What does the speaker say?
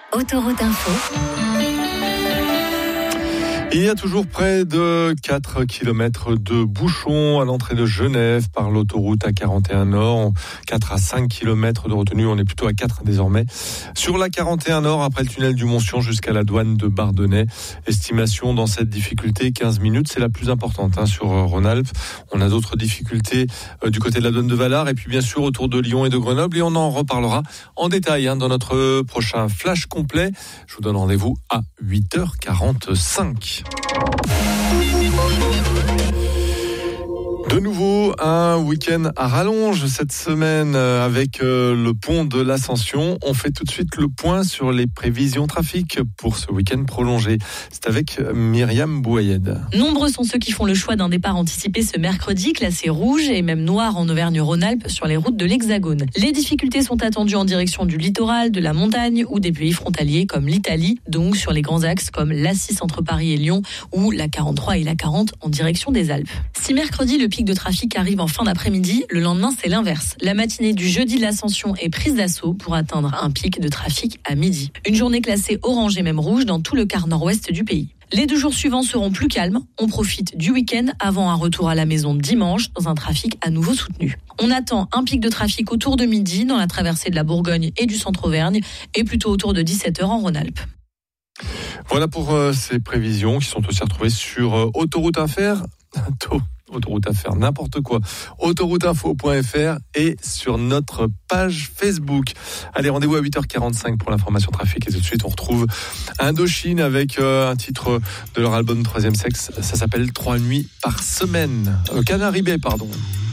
Autoroute Info. Il y a toujours près de 4 km de bouchons à l'entrée de Genève par l'autoroute A41 Nord. 4 à 5 km de retenue, on est plutôt à 4 désormais. Sur la 41 Nord, après le tunnel du Mont-Sion jusqu'à la douane de Bardonnay. Estimation dans cette difficulté, 15 minutes, c'est la plus importante sur Rhône-Alpes. On a d'autres difficultés du côté de la douane de Valard et puis bien sûr autour de Lyon et de Grenoble. Et on en reparlera en détail dans notre prochain flash complet. Je vous donne rendez-vous à 8h45. De nouveau, un week-end à rallonge cette semaine avec le pont de l'Ascension. On fait tout de suite le point sur les prévisions trafic pour ce week-end prolongé. C'est avec Myriam Bouayed. Nombreux sont ceux qui font le choix d'un départ anticipé ce mercredi, classé rouge et même noir en Auvergne-Rhône-Alpes sur les routes de l'Hexagone. Les difficultés sont attendues en direction du littoral, de la montagne ou des pays frontaliers comme l'Italie, donc sur les grands axes comme l'A6 entre Paris et Lyon ou la 43 et la 40 en direction des Alpes. Si mercredi, le pic de trafic arrive en fin d'après-midi, le lendemain c'est l'inverse. La matinée du jeudi de l'Ascension est prise d'assaut pour atteindre un pic de trafic à midi. Une journée classée orange et même rouge dans tout le quart nord-ouest du pays. Les 2 jours suivants seront plus calmes. On profite du week-end avant un retour à la maison dimanche dans un trafic à nouveau soutenu. On attend un pic de trafic autour de midi dans la traversée de la Bourgogne et du centre-Auvergne et plutôt autour de 17h en Rhône-Alpes. Voilà pour ces prévisions qui sont aussi retrouvées sur Autoroute Info. Autoroute Affaires, n'importe quoi. Autorouteinfo.fr et sur notre page Facebook. Allez, rendez-vous à 8h45 pour l'information trafic. Et tout de suite, on retrouve Indochine avec un titre de leur album Troisième Sexe. Ça s'appelle 3 nuits par semaine. Canary Bay, pardon.